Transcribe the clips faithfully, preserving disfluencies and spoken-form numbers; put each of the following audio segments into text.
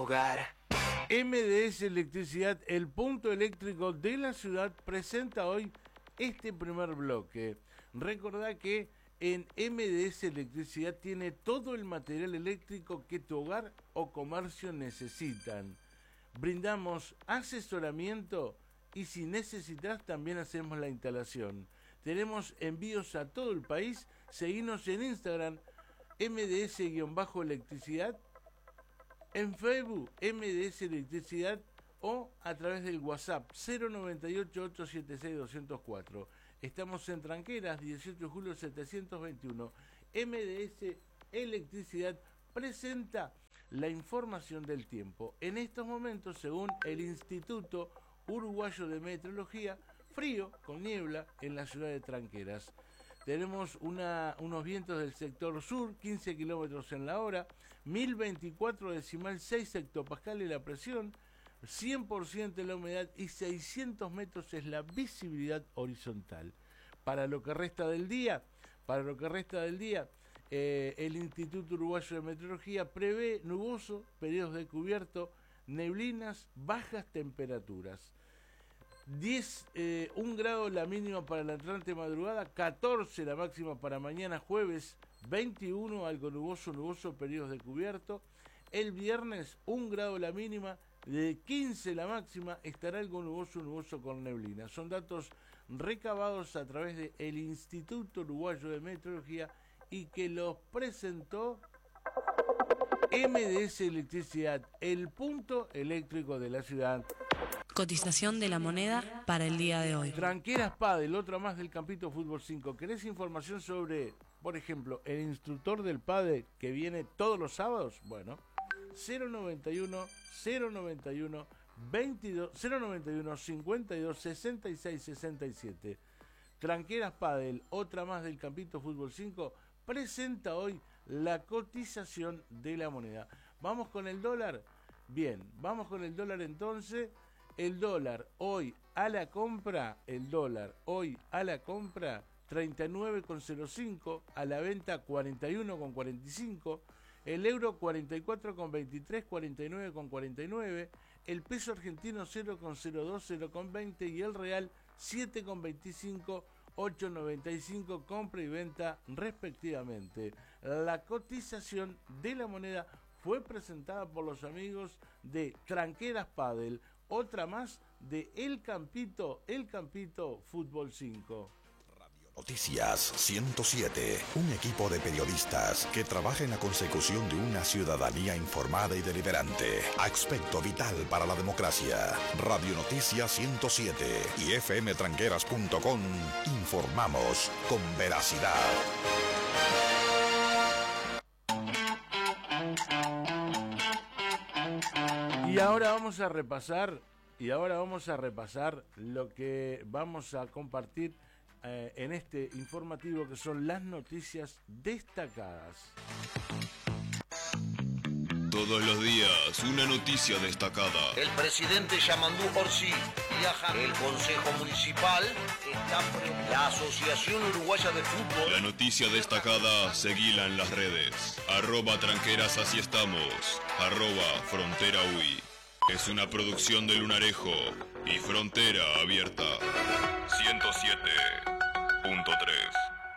hogar. M D S Electricidad, el punto eléctrico de la ciudad, presenta hoy este primer bloque. Recordá que en M D S Electricidad tiene todo el material eléctrico que tu hogar o comercio necesitan. Brindamos asesoramiento y si necesitas también hacemos la instalación. Tenemos envíos a todo el país. Seguinos en Instagram, M D S-electricidad, en Facebook, M D S Electricidad, o a través del WhatsApp cero noventa y ocho, ochocientos setenta y seis, doscientos cuatro. Estamos en Tranqueras, dieciocho de julio setecientos veintiuno. M D S Electricidad presenta la información del tiempo. En estos momentos, según el Instituto Uruguayo de Meteorología, frío con niebla en la ciudad de Tranqueras. Tenemos una, unos vientos del sector sur, quince kilómetros en la hora, mil veinticuatro decimal seis hectopascales la presión, cien por ciento la humedad y seiscientos metros es la visibilidad horizontal. Para lo que resta del día, para lo que resta del día, eh, el Instituto Uruguayo de Meteorología prevé nuboso, periodos de cubierto, neblinas, bajas temperaturas. diez, eh, un grado la mínima para la entrante madrugada, catorce la máxima para mañana jueves, veintiuno algo nuboso, nuboso, periodos de cubierto. El viernes un grado la mínima, de quince la máxima, estará algo nuboso, nuboso con neblina. Son datos recabados a través del Instituto Uruguayo de Meteorología y que los presentó M D S Electricidad, el punto eléctrico de la ciudad. Cotización de la moneda para el día de hoy. Tranqueras Padel, otra más del Campito Fútbol cinco. ¿Querés información sobre, por ejemplo, el instructor del Padel que viene todos los sábados? Bueno, cero noventa y uno, cero noventa y uno, veintidós, cero noventa y uno, cincuenta y dos, sesenta y seis, sesenta y siete. Tranqueras Padel, otra más del Campito Fútbol cinco, presenta hoy la cotización de la moneda. ¿Vamos con el dólar? Bien, vamos con el dólar entonces. El dólar hoy a la compra, el dólar hoy a la compra, treinta y nueve con cero cinco, a la venta cuarenta y uno con cuarenta y cinco, el euro cuarenta y cuatro con veintitrés, cuarenta y nueve con cuarenta y nueve, el peso argentino cero con cero dos, cero con veinte y el real siete con veinticinco, ocho con noventa y cinco, compra y venta respectivamente. La cotización de la moneda fue presentada por los amigos de Tranqueras Padel, otra más de El Campito, El Campito Fútbol cinco. Noticias ciento siete, un equipo de periodistas que trabaja en la consecución de una ciudadanía informada y deliberante, aspecto vital para la democracia. Radio Noticias ciento siete y f m tranqueras punto com, informamos con veracidad. Y ahora vamos a repasar, y ahora vamos a repasar lo que vamos a compartir eh, en este informativo, que son las noticias destacadas. Todos los días, una noticia destacada. El presidente Yamandú Orsi viaja. El Consejo Municipal está pre... La Asociación Uruguaya de Fútbol. La noticia destacada, seguila en las redes. Arroba tranqueras, así estamos. Arroba frontera ui. Es una producción de Lunarejo y Frontera Abierta. ciento siete punto tres.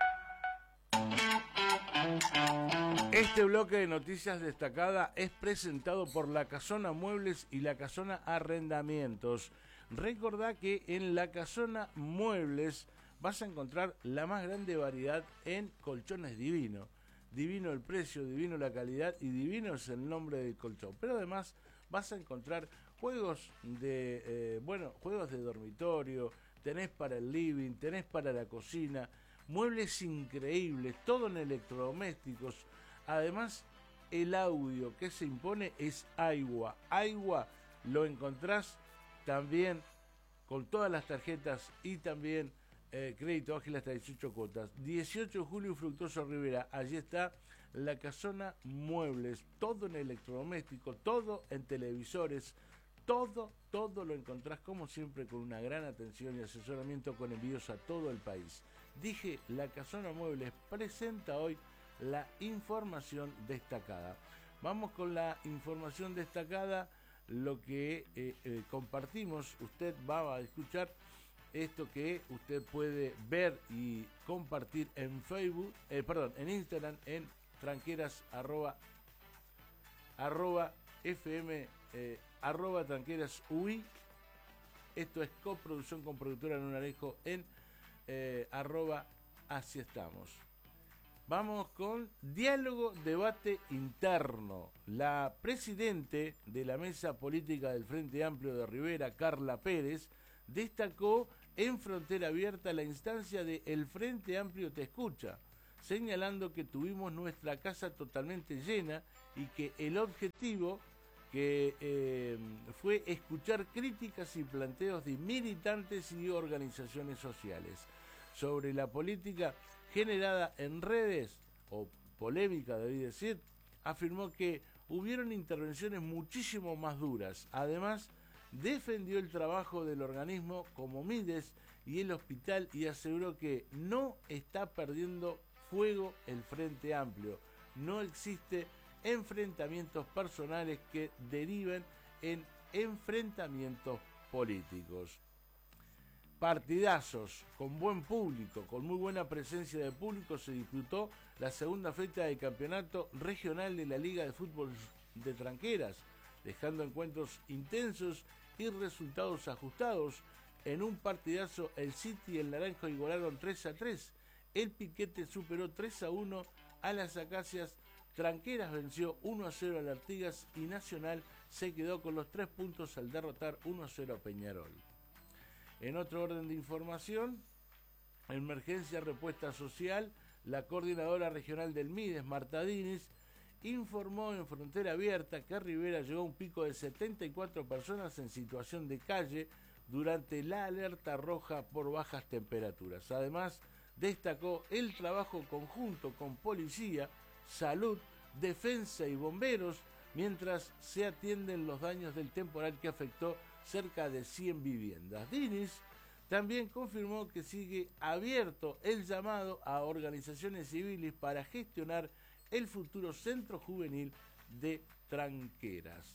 Este bloque de noticias destacada es presentado por La Casona Muebles y La Casona Arrendamientos. Recordá que en La Casona Muebles vas a encontrar la más grande variedad en colchones Divino. Divino el precio, divino la calidad y divino es el nombre del colchón. Pero además vas a encontrar juegos de, eh, bueno, juegos de dormitorio, tenés para el living, tenés para la cocina, muebles increíbles, todo en electrodomésticos. Además, el audio que se impone es Aigua. Aigua lo encontrás también con todas las tarjetas y también eh, crédito ágil hasta dieciocho cuotas. dieciocho de julio, Fructuoso Rivera. Allí está La Casona Muebles. Todo en electrodoméstico, todo en televisores. Todo, todo lo encontrás como siempre con una gran atención y asesoramiento con envíos a todo el país. Dije, La Casona Muebles presenta hoy la información destacada. Vamos con la información destacada, lo que eh, eh, compartimos. Usted va a escuchar esto que usted puede ver y compartir en Facebook, eh, perdón, en Instagram, en tranqueras arroba, arroba fm eh, arroba tranqueras ui. Esto es coproducción con productora Lunarejo en eh, arroba así estamos. Vamos con diálogo, debate interno. La presidente de la mesa política del Frente Amplio de Rivera, Carla Pérez, destacó en Frontera Abierta la instancia de El Frente Amplio Te Escucha, señalando que tuvimos nuestra casa totalmente llena y que el objetivo que eh, fue escuchar críticas y planteos de militantes y organizaciones sociales sobre la política generada en redes, o polémica debí decir. Afirmó que hubieron intervenciones muchísimo más duras. Además, defendió el trabajo del organismo como Mides y el hospital y aseguró que no está perdiendo fuego el Frente Amplio. No existe enfrentamientos personales que deriven en enfrentamientos políticos. Partidazos, con buen público, con muy buena presencia de público, se disputó la segunda fecha del campeonato regional de la Liga de Fútbol de Tranqueras, dejando encuentros intensos y resultados ajustados. En un partidazo, el City y el Naranjo igualaron tres a tres. El Piquete superó tres a uno a las Acacias. Tranqueras venció uno a cero al Artigas y Nacional se quedó con los tres puntos al derrotar uno a cero a Peñarol. En otro orden de información, emergencia respuesta social, la coordinadora regional del Mides, Marta Diniz, informó en Frontera Abierta que a Rivera llegó un pico de setenta y cuatro personas en situación de calle durante la alerta roja por bajas temperaturas. Además, destacó el trabajo conjunto con policía, salud, defensa y bomberos, mientras se atienden los daños del temporal que afectó cerca de cien viviendas. Diniz también confirmó que sigue abierto el llamado a organizaciones civiles para gestionar el futuro centro juvenil de Tranqueras.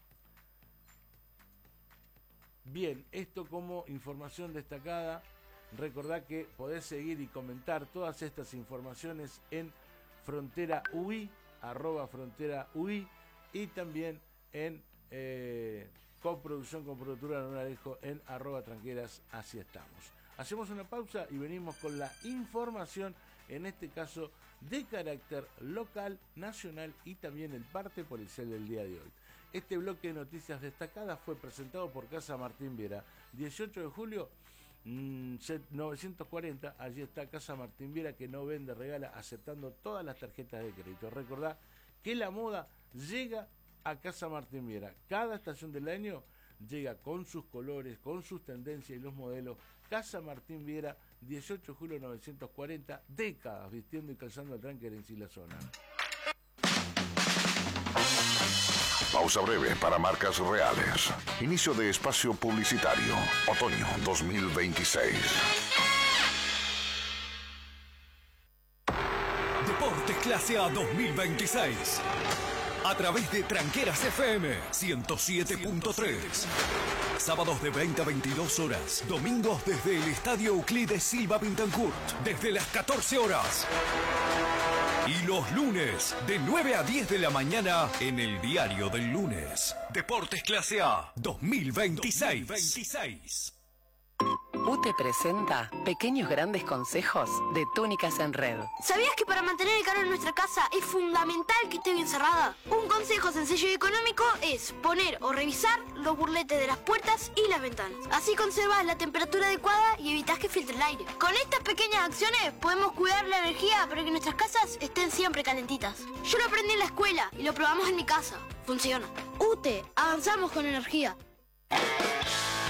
Bien, esto como información destacada. Recordá que podés seguir y comentar todas estas informaciones en Frontera U I, arroba Frontera U I, y también en eh, coproducción con productora Lunarejo en arroba tranqueras, así estamos. Hacemos una pausa y venimos con la información, en este caso de carácter local, nacional y también el parte policial del día de hoy. Este bloque de noticias destacadas fue presentado por Casa Martín Viera, dieciocho de julio mmm, novecientos cuarenta, allí está Casa Martín Viera, que no vende, regala, aceptando todas las tarjetas de crédito. Recordá que la moda llega a Casa Martín Viera. Cada estación del año llega con sus colores, con sus tendencias y los modelos. Casa Martín Viera, dieciocho de julio novecientos cuarenta, décadas vistiendo y calzando al Tranquera en la zona. Pausa breve para marcas reales. Inicio de espacio publicitario. Otoño dos mil veintiséis. Deportes Clase A dos mil veintiséis. A través de Tranqueras F M ciento siete punto tres. Sábados de veinte a veintidós horas. Domingos desde el Estadio Euclides Silva Pintancourt, desde las catorce horas. Y los lunes, de nueve a diez de la mañana, en el Diario del Lunes. Deportes Clase A dos mil veintiséis. dos mil veintiséis. U T E presenta Pequeños Grandes Consejos de Túnicas en Red. ¿Sabías que para mantener el calor en nuestra casa es fundamental que esté bien cerrada? Un consejo sencillo y económico es poner o revisar los burletes de las puertas y las ventanas. Así conservas la temperatura adecuada y evitas que filtre el aire. Con estas pequeñas acciones podemos cuidar la energía para que nuestras casas estén siempre calentitas. Yo lo aprendí en la escuela y lo probamos en mi casa. Funciona. U T E, avanzamos con energía.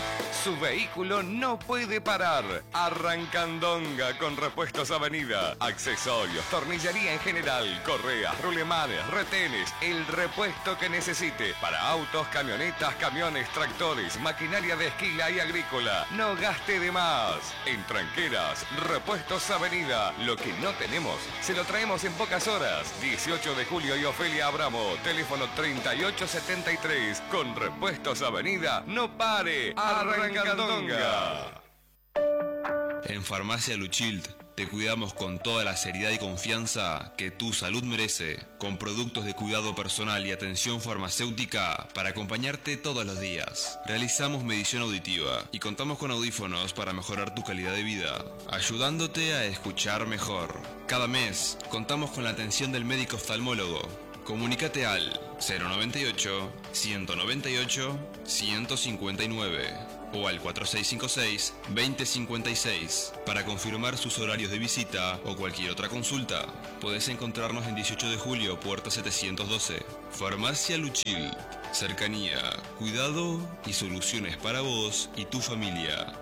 su vehículo no puede parar. Arrancandonga con Repuestos Avenida. Accesorios, tornillería en general, correas, rulemanes, retenes, el repuesto que necesite para autos, camionetas, camiones, tractores, maquinaria de esquila y agrícola. No gaste de más. En Tranqueras, Repuestos Avenida. Lo que no tenemos, se lo traemos en pocas horas. dieciocho de julio y Ofelia Abramo. Teléfono treinta y ocho setenta y tres. Con Repuestos Avenida, no pare. Arrancandonga. En Farmacia Luchild te cuidamos con toda la seriedad y confianza que tu salud merece, con productos de cuidado personal y atención farmacéutica para acompañarte todos los días. Realizamos medición auditiva y contamos con audífonos para mejorar tu calidad de vida, ayudándote a escuchar mejor. Cada mes contamos con la atención del médico oftalmólogo. Comunícate al cero noventa y ocho, ciento noventa y ocho, ciento cincuenta y nueve o al cuatro seis cinco seis, veinte cincuenta y seis para confirmar sus horarios de visita o cualquier otra consulta. Podés encontrarnos en dieciocho de julio, puerta setecientos doce. Farmacia Luchil. Cercanía, cuidado y soluciones para vos y tu familia.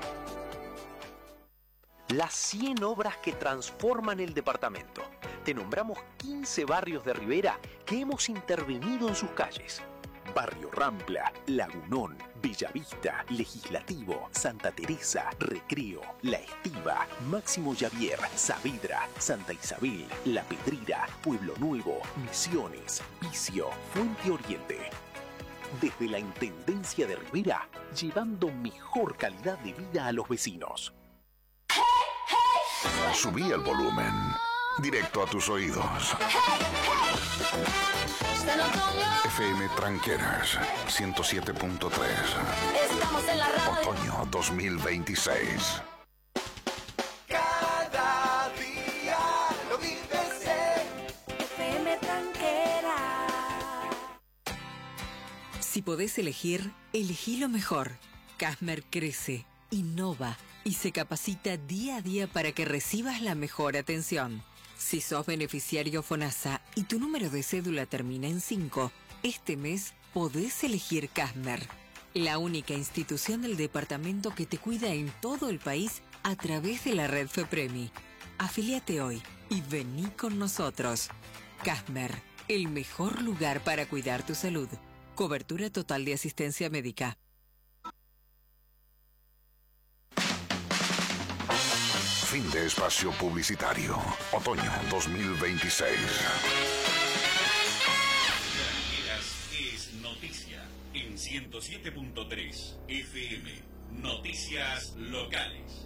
Las cien obras que transforman el departamento. Te nombramos quince barrios de Rivera que hemos intervenido en sus calles. Barrio Rampla, Lagunón, Bellavista, Legislativo, Santa Teresa, Recreo, La Estiva, Máximo Javier, Saavedra, Santa Isabel, La Pedrera, Pueblo Nuevo, Misiones, Vicio, Fuente Oriente. Desde la Intendencia de Rivera, llevando mejor calidad de vida a los vecinos. Subí el volumen, directo a tus oídos. F M Tranqueras ciento siete punto tres. Estamos en la radio. Otoño dos mil veintiséis. Cada día lo vives en F M Tranquera. Si podés elegir, elegí lo mejor. Casmer crece, innova y se capacita día a día para que recibas la mejor atención. Si sos beneficiario FONASA y tu número de cédula termina en cinco, este mes podés elegir Casmer, la única institución del departamento que te cuida en todo el país a través de la red FEPREMI. Afíliate hoy y vení con nosotros. Casmer, el mejor lugar para cuidar tu salud. Cobertura total de asistencia médica. Fin de espacio publicitario. Otoño dos mil veintiséis. Tranqueras es noticia en ciento siete punto tres F M. Noticias locales.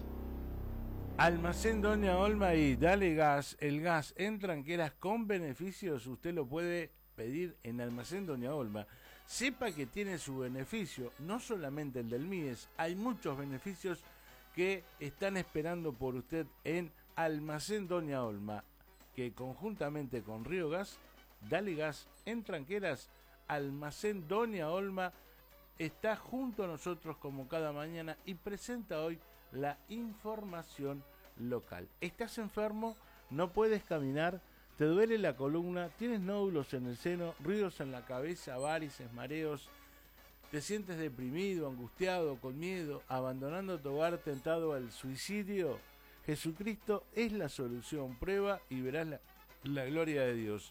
Almacén Doña Olma y Dale Gas, el gas en Tranqueras con beneficios, usted lo puede pedir en Almacén Doña Olma. Sepa que tiene su beneficio, no solamente el del M I E S, hay muchos beneficios que están esperando por usted en Almacén Doña Olma, que conjuntamente con Río Gas, Dale Gas en Tranqueras, Almacén Doña Olma está junto a nosotros como cada mañana y presenta hoy la información local. ¿Estás enfermo? ¿No puedes caminar? ¿Te duele la columna? ¿Tienes nódulos en el seno? ¿Ruidos en la cabeza? ¿Varices? ¿Mareos? ¿Te sientes deprimido, angustiado, con miedo, abandonando tu hogar, tentado al suicidio? Jesucristo es la solución. Prueba y verás la, la gloria de Dios.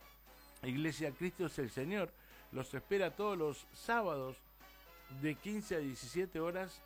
Iglesia Cristo es el Señor. Los espera todos los sábados de quince a diecisiete horas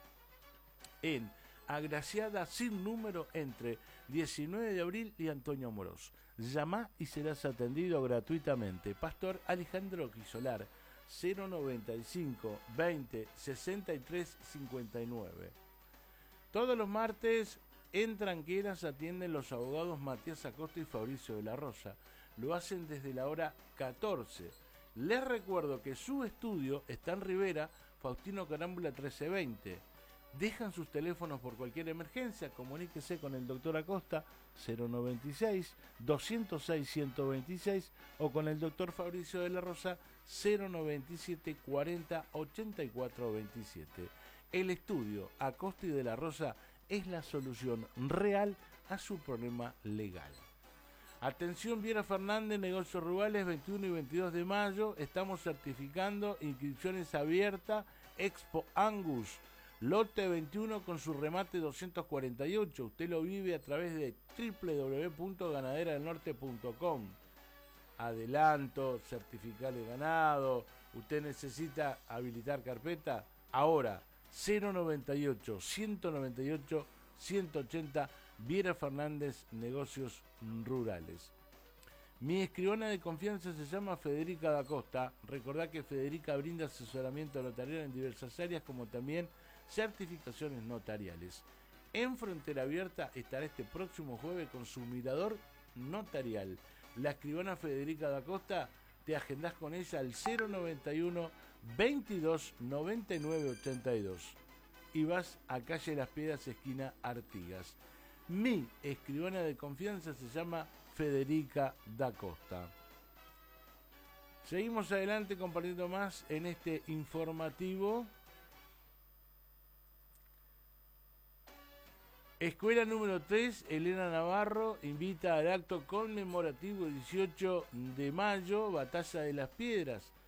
en Agraciada sin número entre diecinueve de abril y Antonio Amorós. Llama y serás atendido gratuitamente. Pastor Alejandro Quisolar. cero noventa y cinco, veinte, sesenta y tres, cincuenta y nueve. Todos los martes en Tranqueras atienden los abogados Matías Acosta y Fabricio de la Rosa. Lo hacen desde la hora catorce. Les recuerdo que su estudio está en Rivera, Faustino Carámbula trece veinte. Dejan sus teléfonos por cualquier emergencia, comuníquese con el doctor Acosta cero noventa y seis, doscientos seis, ciento veintiséis o con el doctor Fabricio de la Rosa cero noventa y siete, cuarenta, ochenta y cuatro veintisiete. El estudio Acosta y de la Rosa es la solución real a su problema legal. Atención Viera Fernández, Negocios Rurales, veintiuno y veintidós de mayo, estamos certificando, inscripciones abiertas, Expo Angus. lote veintiuno con su remate doscientos cuarenta y ocho. Usted lo vive a través de doble u doble u doble u punto ganadera del norte punto com. Adelanto, certificar el ganado. Usted necesita habilitar carpeta. Ahora, cero noventa y ocho, ciento noventa y ocho, ciento ochenta, Viera Fernández, Negocios Rurales. Mi escribana de confianza se llama Federica da Costa. Recordá que Federica brinda asesoramiento notarial en diversas áreas, como también certificaciones notariales. En Frontera Abierta estará este próximo jueves con su mirador notarial. La escribana Federica da Costa, te agendás con ella al cero noventa y uno, veintidós, noventa y nueve, ochenta y dos y vas a calle Las Piedras, esquina Artigas. Mi escribana de confianza se llama Federica da Costa. Seguimos adelante compartiendo más en este informativo. Escuela número tres, Elena Navarro, invita al acto conmemorativo dieciocho de mayo, Batalla de las Piedras.